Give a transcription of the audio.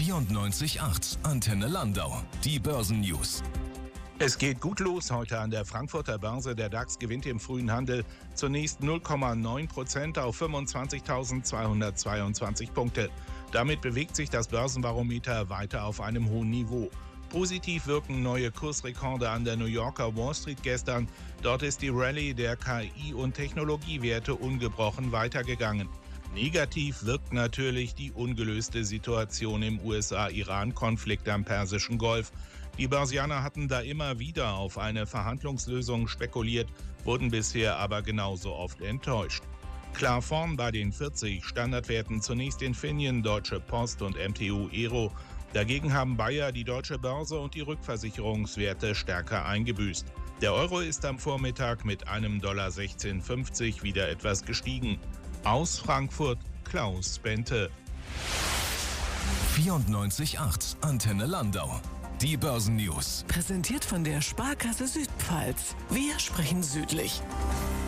94.8 Antenne Landau. Die Börsennews. Es geht gut los heute an der Frankfurter Börse. Der DAX gewinnt im frühen Handel zunächst 0,9% auf 25.222 Punkte. Damit bewegt sich das Börsenbarometer weiter auf einem hohen Niveau. Positiv wirken neue Kursrekorde an der New Yorker Wall Street gestern. Dort ist die Rallye der KI- und Technologiewerte ungebrochen weitergegangen. Negativ wirkt natürlich die ungelöste Situation im USA-Iran-Konflikt am Persischen Golf. Die Börsianer hatten da immer wieder auf eine Verhandlungslösung spekuliert, wurden bisher aber genauso oft enttäuscht. Klar vorn bei den 40 Standardwerten zunächst Infineon, Deutsche Post und MTU Aero. Dagegen haben Bayer, die Deutsche Börse und die Rückversicherungswerte stärker eingebüßt. Der Euro ist am Vormittag mit einem $16,50 wieder etwas gestiegen. Aus Frankfurt, Klaus Bente. 94.8 Antenne Landau. Die Börsennews. Präsentiert von der Sparkasse Südpfalz. Wir sprechen südlich.